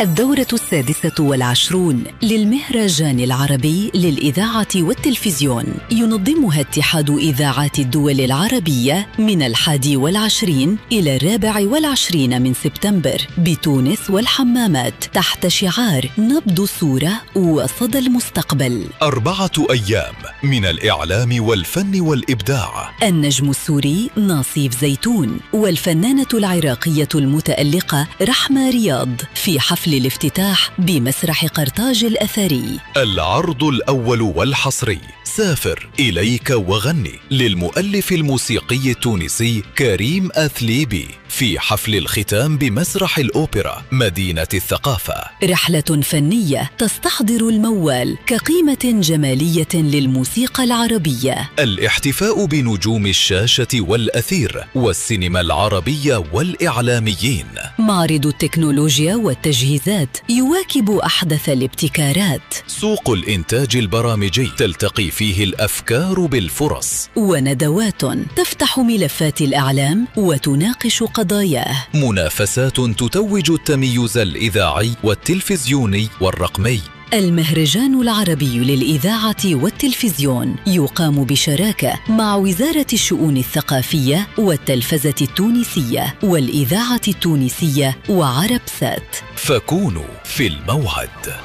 الدورة 26 للمهرجان العربي للإذاعة والتلفزيون ينظمها اتحاد إذاعات الدول العربية من 21 إلى 24 من سبتمبر بتونس والحمامات تحت شعار نبض الصورة وصدى المستقبل. 4 أيام من الإعلام والفن والإبداع. النجم السوري ناصيف زيتون والفنانة العراقية المتألقة رحمة رياض في حفل الافتتاح بمسرح قرطاج الأثري. العرض الأول والحصري سافر إليك وغني للمؤلف الموسيقي التونسي كريم أثليبي في حفل الختام بمسرح الأوبرا مدينة الثقافة. رحلة فنية تستحضر الموال كقيمة جمالية للموسيقى العربية. الاحتفاء بنجوم الشاشة والأثير والسينما العربية والإعلاميين. معرض التكنولوجيا والتجهيزات يواكب أحدث الابتكارات. سوق الإنتاج البرامجي تلتقي فيه الأفكار بالفرص. وندوات تفتح ملفات الإعلام وتناقش قضاياه. منافسات تتوج التميز الإذاعي والتلفزيوني والرقمي. المهرجان العربي للإذاعة والتلفزيون يقام بشراكة مع وزارة الشؤون الثقافية والتلفزة التونسية والإذاعة التونسية وعربسات. فكونوا في الموعد.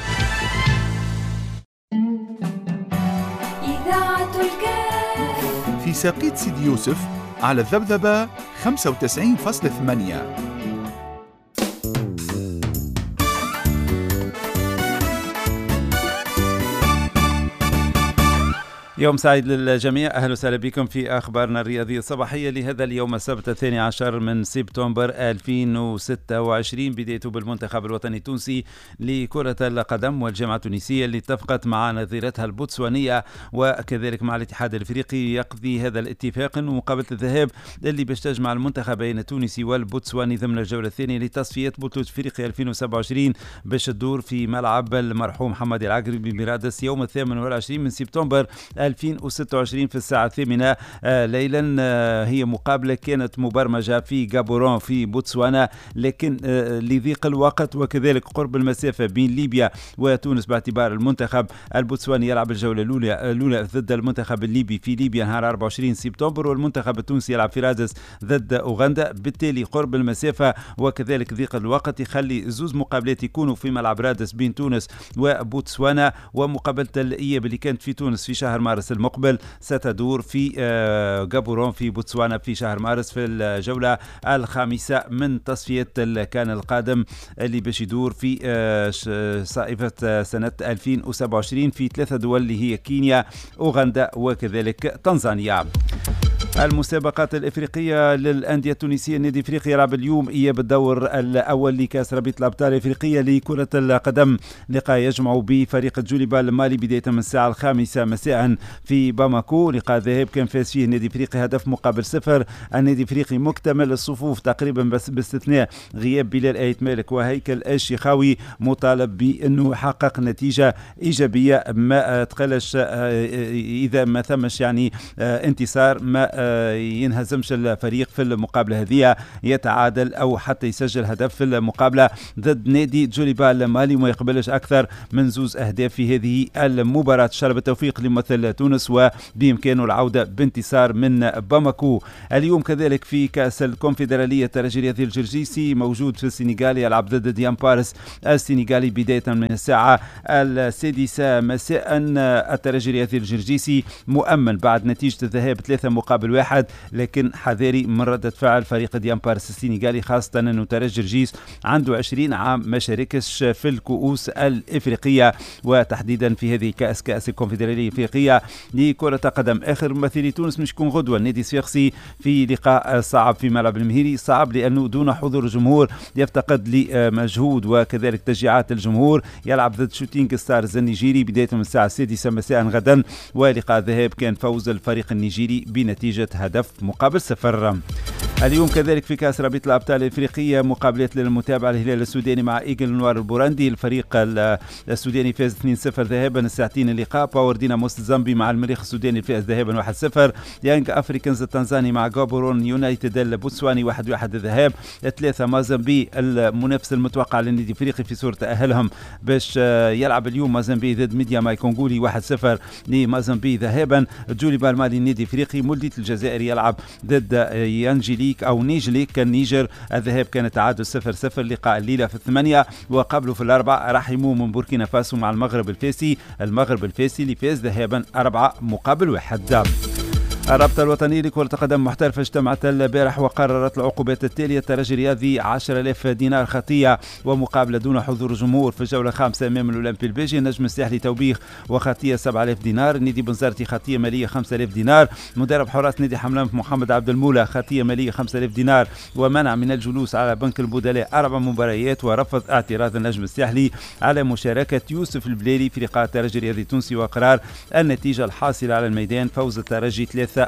إذاعة الكاف في ساقيت سيدي يوسف على الذبذبة 95.8. يوم سعيد للجميع، أهلا وسهلا بكم في أخبارنا الرياضية الصباحية لهذا اليوم السبت 12 من سبتمبر 2026. بدايته بالمنتخب الوطني التونسي لكرة القدم والجامعة التونسية اللي اتفقت مع نظيرتها البوتسوانية وكذلك مع الاتحاد الافريقي يقضي هذا الاتفاق مقابلة الذهاب اللي باش تجمع المنتخبين التونسي والبوتسواني ضمن الجولة الثانية لتصفية بطولة افريقيا 2027 باش تدور في ملعب المرحوم محمد العقربي بميرادس يوم 28 من سبتمبر 2026 في الساعة 8 ليلا. هي مقابلة كانت مبرمجة في غابورون في بوتسوانا، لكن لضيق الوقت وكذلك قرب المسافة بين ليبيا وتونس باعتبار المنتخب البوتسواني يلعب الجولة الأولى ضد المنتخب الليبي في ليبيا نهار 24 سبتمبر، والمنتخب التونسي يلعب في رادس ضد أوغندا. بالتالي قرب المسافة وكذلك ضيق الوقت يخلي زوز مقابلات يكونوا في ملعب رادس بين تونس وبوتسوانا، ومقابلة الإياب اللي كانت في تونس في شهر مارس المقبل ستدور في غابورون في بوتسوانا في شهر مارس في الجولة الخامسة من تصفية الكان القادم اللي باش يدور في صائفة سنة 2027 في 3 دول اللي هي كينيا، أوغندا وكذلك تنزانيا. المسابقات الإفريقية للأندية التونسية، النادي الإفريقي يلعب اليوم إياب الدور الأول لكأس رابطة الأبطال الإفريقية لكرة القدم. لقاء يجمع بفريق جوليبا المالي بداية من الساعة 5 مساء في باماكو. لقاء ذهاب كان فاز فيه النادي الإفريقي هدف مقابل 0. النادي الإفريقي مكتمل الصفوف تقريبا بس باستثناء غياب بلال آيت مالك وهيكل الشيخاوي، مطالب بأنه يحقق نتيجة إيجابية ما تقلش إذا ما ثمش يعني انتصار ما ينهزمش الفريق في المقابلة هذه، يتعادل أو حتى يسجل هدف في المقابلة ضد نادي جوليبا المالي وما يقبلش أكثر من 2 أهداف في هذه المباراة. شرب التوفيق لممثل تونس وبإمكانه العودة بانتصار من باماكو. اليوم كذلك في كأس الكونفدرالية الترجي الرياضي الجرجيسي موجود في السنغال يلعب ضد ديام بارس السنغالي بداية من الساعة 6 مساء. الترجي الرياضي الجرجيسي مؤمن بعد نتيجة الذهاب 3 مقابل 1، لكن حذاري من ردة فعل فريق ديام بارس السنغالي، خاصة أنه ترجي الجرجيس عنده 20 عام ما شاركش في الكؤوس الإفريقية وتحديدا في هذه كأس الكونفدرالية الإفريقية لكرة قدم. آخر ممثلي تونس مش يكون غدوة النادي الصفاقسي في لقاء صعب في ملعب المهيري، صعب لأنه دون حضور الجمهور يفتقد لمجهود وكذلك تشجيعات الجمهور. يلعب ضد شوتينغ ستارز النيجيري بداية من الساعة 6 مساء غدا، ولقاء ذهاب كان فوز الفريق النيجيري بنتيجة هدف مقابل 0. اليوم كذلك في كأس رابطة الأبطال الإفريقية مقابلات للمتابعة الهلال السوداني مع إيجل نوار البورندي. الفريق السوداني فاز 2-0 ذهابا الساعتين اللقاء. باور ديناموس الزامبي مع المريخ السوداني فاز ذهابا 1-0. يانج أفريكانز التنزاني مع غابورون يونايتد البوتسواني 1-1 الذهاب. 3 مازامبي المنافس المتوقع للنادي الإفريقي في صورة تأهلهم باش يلعب اليوم مازامبي ضد ميديا ماي كونغولي 1-0 لمازامبي ذهابا. جولي بالمالي النادي الإفريقي مولديت الجزائري يلعب ضد يانجيليك أو نيجليك النيجر. الذهاب كان تعادل 0-0. لقاء الليلة في 8 وقبله في 4 رحموا من بوركينا فاسو مع المغرب الفاسي اللي فاز ذهابا 4-1. الرابطة الوطنية لكرة القدم محترفة اجتمعت البارح وقررت العقوبات التالية: الترجي الرياضي 10,000 دينار خطية ومقابلة دون حضور جمهور في الجولة الخامسة أمام الأولمبي البيجي. النجم الساحلي توبيخ وخطية 7,000 دينار. النادي بنزرتي خطية مالية 5,000 دينار. مدرب حراس نادي حملان محمد عبد المولى خطية مالية 5,000 دينار ومنع من الجلوس على بنك البدلاء 4 مباريات. ورفض اعتراض النجم الساحلي على مشاركة يوسف البليلي في لقاء الترجي الرياضي التونسي وقرار النتيجة الحاصلة على الميدان فوز الترجي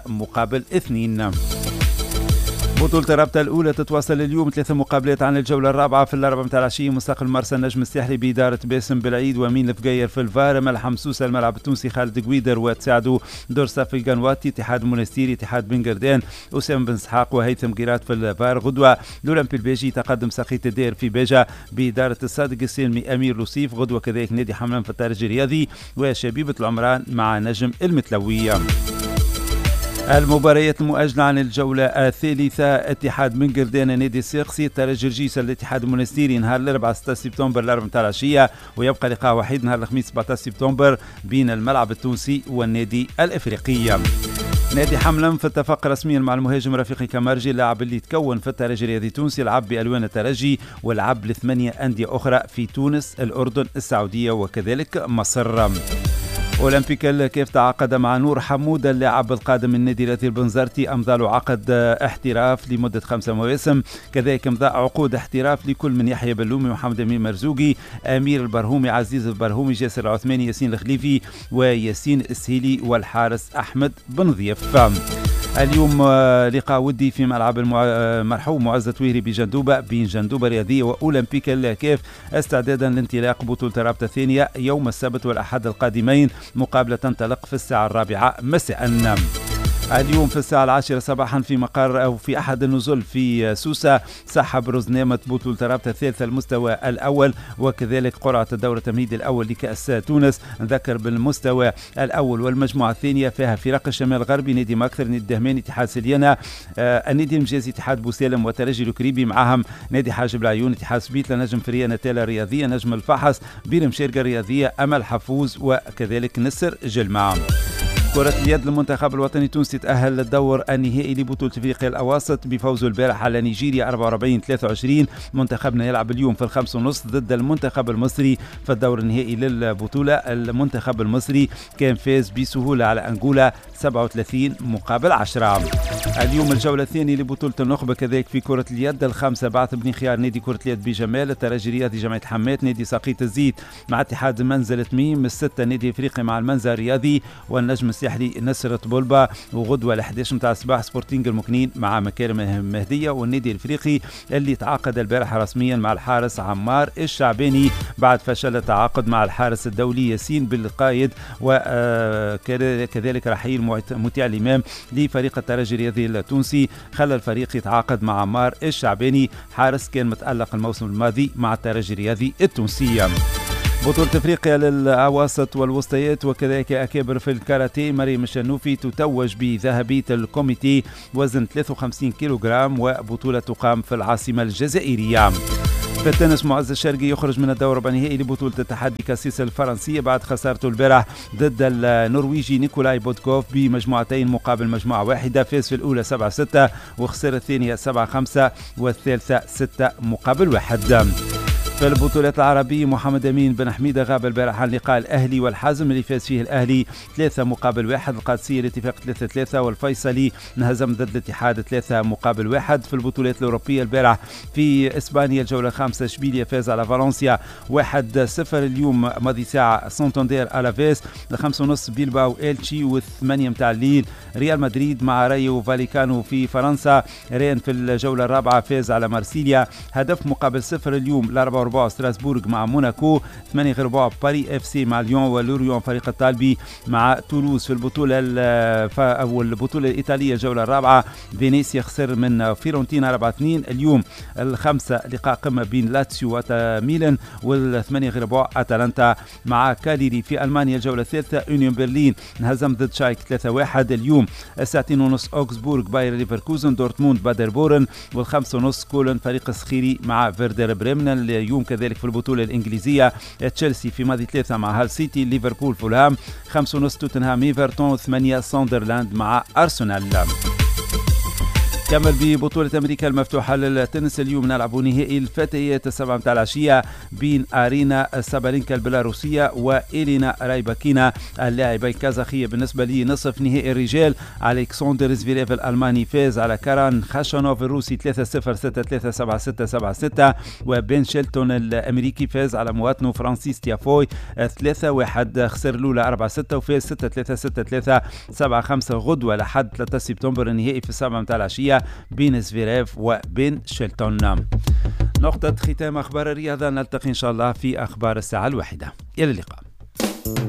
3-2. بطولة الرابطة الأولى تتواصل اليوم 3 مقابلات عن الجولة الرابعة في 4 متاع العشية. مستقل مرسى النجم الساحلي بإدارة باسم بالعيد ومين الفقير في الفار. ملح حمسوسة الملعب التونسي خالد قويدر وتساعدوا دور صافي القنواتي. اتحاد المنستيري اتحاد بن قردان أسامة بن اسحاق وهيثم قيرات في الفار. غدوة الأولمبي البيجي تقدم سقيت الدير في بيجا بإدارة الصادق السلمي أمير لوسيف. غدوة كذلك نادي حملان في الترجي الرياضي وشبيبة العمران مع نجم المتلوية. المباريات المؤجلة عن الجولة الثالثة: اتحاد بن قردان نادي الساقسي، الترجي رجيسة الاتحاد المنستيري نهار الأربعاء 6 سبتمبر 4 متاع العشية. ويبقى لقاء وحيد نهار الخميس 17 سبتمبر بين الملعب التونسي والنادي الإفريقي. نادي حملان في اتفاق رسميا مع المهاجم رفيقي كمارجي اللاعب اللي تكون في الترجي الرياضي التونسي. لعب بألوان الترجي ولعب ل8 أندية أخرى في تونس الأردن السعودية وكذلك مصر. أولمبيك الكيف تعاقد مع نور حمود اللاعب القادم من النادي الرياضي البنزرتي. أمضى له عقد احتراف لمدة 5 مواسم. كذلك امضى عقود احتراف لكل من يحيى بلومي محمد أمين مرزوقي أمير البرهومي عزيز البرهومي جاسر العثماني ياسين الخليفي وياسين السهيلي والحارس أحمد بن ضيف. اليوم لقاء ودي في ملعب المرحوم معز تويري بجندوبة بين جندوبة رياضية وأولمبيك الكيف استعدادا لانطلاق بطولة الرابطة الثانية يوم السبت والأحد القادمين. مقابلة تنطلق في الساعة 4 مساء. اليوم في الساعة 10 صباحا في مقر أو في أحد النزل في سوسة سحب رزنامة بطولة الرابطة الثالثة المستوى الأول وكذلك قرعة الدورة التمهيدي الأول لكأس تونس. ذكر بالمستوى الأول والمجموعة الثانية فيها فرق الشمال الغربي نادي ماكثر نادي الدهماني اتحاد سليانة النادي المجازي اتحاد بوسالم وترجي الكريبي معهم نادي حاجب العيون اتحاد سبيتلا نجم فريانة تالا الرياضية نجم الفحص بيرم شيرقة الرياضية أمل حفوز وكذلك نسر جلمع. كرة اليد المنتخب الوطني التونسي تأهل للدور النهائي لبطولة افريقيا الاواسط بفوزه البارح على نيجيريا 44-23. منتخبنا يلعب اليوم في 5:30 ضد المنتخب المصري في الدور النهائي للبطولة. المنتخب المصري كان فاز بسهولة على أنغولا 37-10. اليوم الجولة الثانية لبطولة النخبة كذلك في كرة اليد. الخامسة بعث بن خيار نادي كرة اليد بجمال. الترجي الرياضي جمعية حمات نادي ساقيت الزيت مع اتحاد منزل تميم. 6 نادي افريقيا مع المنزل الرياضي والنجم الساحلي نصرة بولبا. وغدوة 11 متاع الصباح سبورتينج المكنين مع مكارم المهدية والنادي الافريقي اللي تعاقد البارح رسميا مع الحارس عمار الشعباني بعد فشل التعاقد مع الحارس الدولي ياسين بالقايد وكذلك رحيل مطيع الإمام لفريق الترجي الرياضي التونسي خلى الفريق يتعاقد مع عمار الشعباني حارس كان متألق الموسم الماضي مع الترجي الرياضي التونسي. بطولة افريقيا للأواسط والوسطيات وكذلك أكابر في الكاراتيه. مريم الشنوفي تتوج بذهبية الكوميتي وزن 53 كيلوغرام وبطولة تقام في العاصمة الجزائرية. في التنس معز الشرقي يخرج من الدور النهائي لبطولة التحدي كاسيس الفرنسية بعد خسارته البارح ضد النرويجي نيكولاي بودكوف بمجموعتين مقابل مجموعة واحدة. فاز في الأولى 7-6 وخسر الثانية 7-5 والثالثة 6-1. في البطولات العربية محمد أمين بن حميدة غاب البارح عن لقاء الأهلي والحزم اللي فاز فيه الأهلي 3-1. القادسية الاتفاق 3-3 والفيصلي انهزم ضد الاتحاد 3-1. في البطولات الأوروبية البارح في إسبانيا الجولة الخامسة اشبيليا فاز على فالنسيا 1-0. اليوم ماضي ساعة سانتاندير ألافيس 5:30 بيلباو إلتشي و8 متاع الليل ريال مدريد مع رايو فاليكانو في فرنسا. رين في الجولة الرابعة فاز على مارسيليا هدف مقابل 0. اليوم 4-4 ستراسبورغ مع موناكو 8-4 باري اف سي مع ليون ولوريون فريق الطالبي مع تولوز. في البطولة الإيطالية الجولة الرابعة فينيسيا خسر من فيرونتينا 4-2. اليوم الخمسة لقاء قمة بين لاتسيو وميلان وال8-4 أتلانتا مع كاليري. في ألمانيا الجولة الثالثة يونيون برلين انهزم ضد شايك 3-1. اليوم 2:30 أوكسبورغ باير ليفركوزن دورتموند بادربورن وال5:30 كولن فريق السخيري مع فيردر بريمن. اليوم كذلك في البطولة الإنجليزية تشيلسي في ماضي 3 مع هال سيتي ليفربول فولهام 5:30 توتنهام ايفرتون 8 ساندرلاند مع أرسنال. كمل ببطولة أمريكا المفتوحة للتنس. اليوم نلعب نهائي الفتيات 7 متاع العشية بين أرينا سابالينكا البيلاروسية وإلينا رايباكينا اللاعبة الكازاخية. بالنسبة لي نصف نهائي الرجال ألكسندر زفيريف الألماني فاز على كاران خاشانوف الروسي 3-0 6-3 7-6 7-6. وبين شيلتون الأمريكي فاز على مواطنه فرانسيس تيافوي 3-1. خسر الأولى 4-6 وفاز 6-3 6-3 7-5. غدوة لحد 3 سبتمبر النهائي في 7 متاع العشية بين زفيريف وبين شيلتون. نقطة ختام أخبار الرياضة، نلتقي إن شاء الله في أخبار الساعة 1. إلى اللقاء.